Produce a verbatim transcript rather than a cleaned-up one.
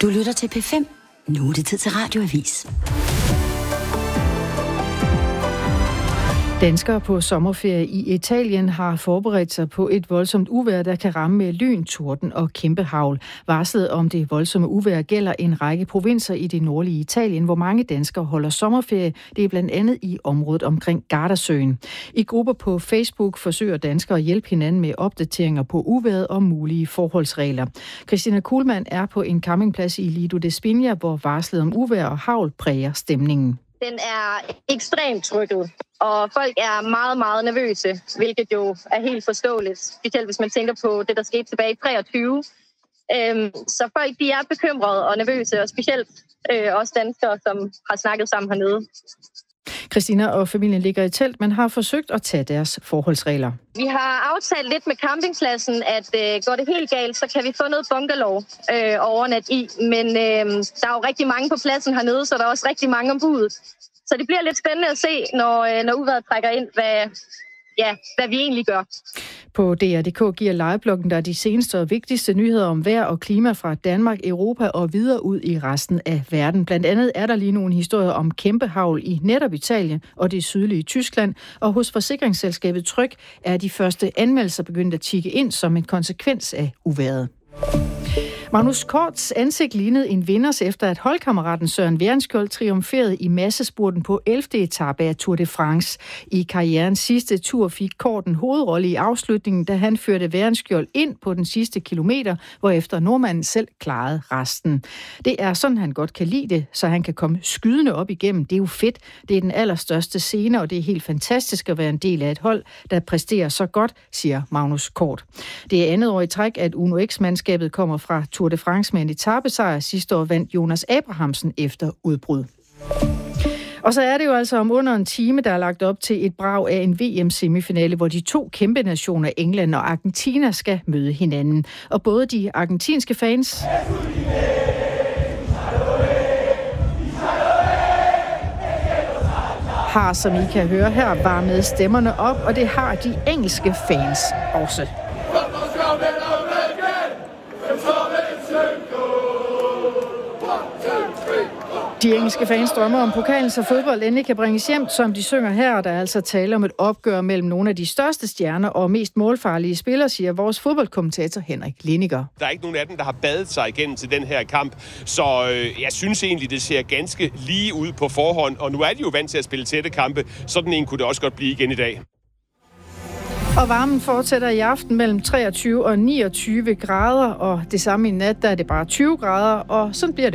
Du lytter til P fem. Nu er det tid til Radioavis. Danskere på sommerferie i Italien har forberedt sig på et voldsomt uvejr, der kan ramme med lyn, torden og kæmpe hagl. Varslet om det voldsomme uvejr gælder en række provinser i det nordlige Italien, hvor mange danskere holder sommerferie. Det er blandt andet i området omkring Gardasøen. I grupper på Facebook forsøger danskere at hjælpe hinanden med opdateringer på uvejret og mulige forholdsregler. Christina Kuhlmann er på en campingplads i Lido de Spina, hvor varslet om uvejr og hagl præger stemningen. Den er ekstremt trykket, og folk er meget, meget nervøse, hvilket jo er helt forståeligt, specielt hvis man tænker på det, der skete tilbage i treogtyve. Øhm, så folk de er bekymrede og nervøse, og specielt øh, også danskere, som har snakket sammen hernede. Christina og familien ligger i telt, men har forsøgt at tage deres forholdsregler. Vi har aftalt lidt med campingpladsen, at øh, går det helt galt, så kan vi få noget bungalow øh, overnat i. Men øh, der er jo rigtig mange på pladsen hernede, så der er også rigtig mange om budet. Så det bliver lidt spændende at se, når, øh, når uvejret trækker ind, hvad, ja, hvad vi egentlig gør. På D R punktum d k giver livebloggen der de seneste og vigtigste nyheder om vejr og klima fra Danmark, Europa og videre ud i resten af verden. Blandt andet er der lige nogle historier om kæmpe hagl i netop Italien og det sydlige Tyskland. Og hos forsikringsselskabet Tryg er de første anmeldelser begyndt at tikke ind som en konsekvens af uvejret. Magnus Korts ansigt lignede en vinders efter, at holdkammeraten Søren Værenskjold triumferede i massespurten på ellevte etape af Tour de France. I karrierens sidste tur fik Kort en hovedrolle i afslutningen, da han førte Værenskjold ind på den sidste kilometer, hvorefter nordmanden selv klarede resten. Det er sådan, han godt kan lide det, så han kan komme skydende op igennem. Det er jo fedt. Det er den allerstørste scene, og det er helt fantastisk at være en del af et hold, der præsterer så godt, siger Magnus Kort. Det er andet år i træk, at Uno X-mandskabet kommer fra Tour de France med en etapesejr. Sidste år vandt Jonas Abrahamsen efter udbrud. Og så er det jo altså om under en time, der er lagt op til et brag af en V M-semifinale, hvor de to kæmpe nationer, England og Argentina, skal møde hinanden. Og både de argentinske fans har, som I kan høre her, varmet stemmerne op, og det har de engelske fans også. De engelske fans drømmer om pokalen, så fodbold endelig kan bringes hjem, som de synger her. Der er altså tale om et opgør mellem nogle af de største stjerner og mest målfarlige spillere, siger vores fodboldkommentator Henrik Lindiger. Der er ikke nogen af dem, der har badet sig igennem til den her kamp, så øh, jeg synes egentlig, det ser ganske lige ud på forhånd. Og nu er de jo vant til at spille tætte kampe. Sådan en kunne det også godt blive igen i dag. Og varmen fortsætter i aften mellem treogtyve og niogtyve grader, og det samme i nat, der er det bare tyve grader, og sådan bliver det.